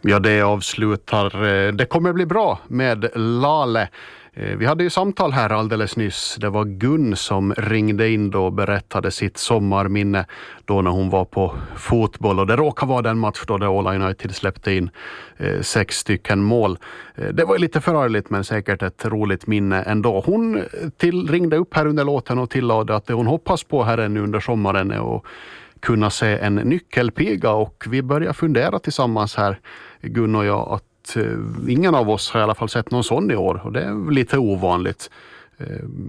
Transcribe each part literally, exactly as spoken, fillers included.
Ja, det avslutar. Det kommer bli bra med Lale. Vi hade ju samtal här alldeles nyss. Det var Gun som ringde in då och berättade sitt sommarminne då när hon var på fotboll. Och det råkar vara den match då där Åla United släppte in eh, sex stycken mål. Eh, det var lite förargligt men säkert ett roligt minne ändå. Hon till, ringde upp här under låten och tillade att det hon hoppas på här nu under sommaren är att kunna se en nyckelpiga. Och vi börjar fundera tillsammans här, Gun och jag, att ingen av oss har i alla fall sett någon sån i år och det är lite ovanligt. Eh,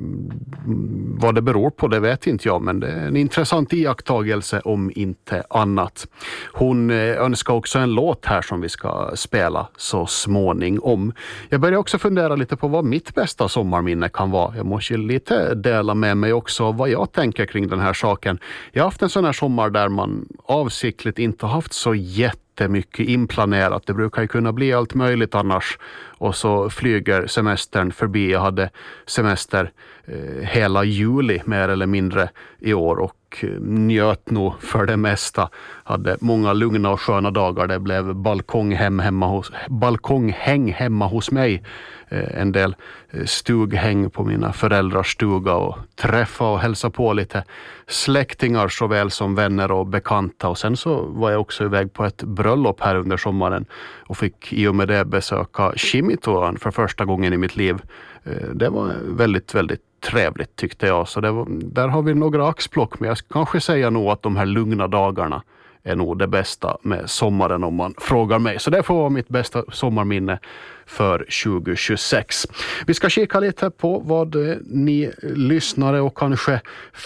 vad det beror på det vet inte jag, men det är en intressant iakttagelse om inte annat. Hon eh, önskar också en låt här som vi ska spela så småningom. Jag börjar också fundera lite på vad mitt bästa sommarminne kan vara. Jag måste lite dela med mig också vad jag tänker kring den här saken. Jag har haft en sån här sommar där man avsiktligt inte haft så jätte mycket inplanerat. Det brukar ju kunna bli allt möjligt annars. Och så flyger semestern förbi. Jag hade semester eh, hela juli mer eller mindre i år och njöt nog för det mesta. Hade många lugna och sköna dagar. Det blev balkonghem hemma hos, balkonghäng hemma hos mig. Eh, en del stughäng på mina föräldrars stuga och träffa och hälsa på lite släktingar såväl som vänner och bekanta. Och sen så var jag också iväg på ett bröllop här under sommaren och fick i och med det besöka Kimitoan för första gången i mitt liv. Det var väldigt, väldigt trevligt tyckte jag. Så det var, där har vi några axplock, men jag kanske säga nog att de här lugna dagarna är nog det bästa med sommaren om man frågar mig. Så det får vara mitt bästa sommarminne för tjugo tjugosex. Vi ska kika lite på vad ni lyssnare och kanske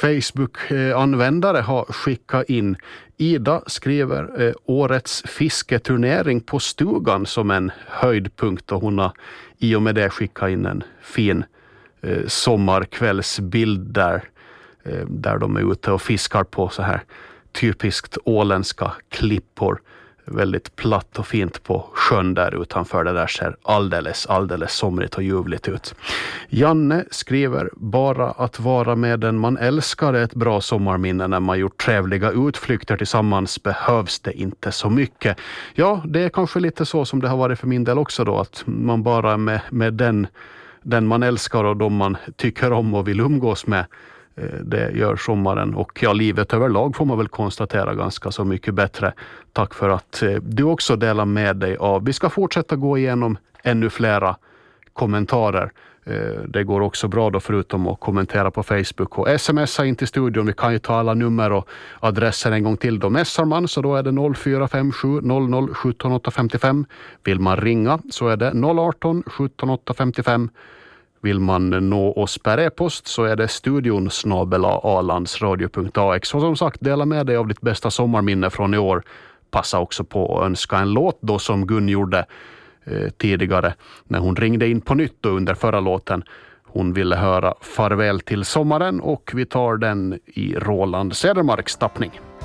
Facebook-användare har skickat in. Ida skriver eh, årets fisketurnering på stugan som en höjdpunkt och hon har i och med det skickat in en fin eh, sommarkvällsbild där, eh, där de är ute och fiskar på så här typiskt åländska klippor. Väldigt platt och fint på sjön där utanför. Det där ser alldeles, alldeles somrigt och ljuvligt ut. Janne skriver bara att vara med den man älskar är ett bra sommarminne. När man gjort trevliga utflykter tillsammans behövs det inte så mycket. Ja, det är kanske lite så som det har varit för min del också då. Att man bara med, med den, den man älskar och de man tycker om och vill umgås med. Det gör sommaren och ja, livet överlag får man väl konstatera ganska så mycket bättre. Tack för att du också delar med dig av. Vi ska fortsätta gå igenom ännu flera kommentarer. Det går också bra då förutom att kommentera på Facebook och smsa in till studion. Vi kan ju ta alla nummer och adresser en gång till. Då messar man så då är det noll fyra fem sju noll noll sjutton åtta fem fem. Vill man ringa så är det noll arton sjutton åtta fem fem. Vill man nå oss per e-post så är det studion snabel-a alandsradio punkt a x. Och som sagt, dela med dig av ditt bästa sommarminne från i år. Passa också på att önska en låt då som Gun gjorde eh, tidigare när hon ringde in på nytt då under förra låten. Hon ville höra Farväl till sommaren och vi tar den i Roland Cedermarks tappning.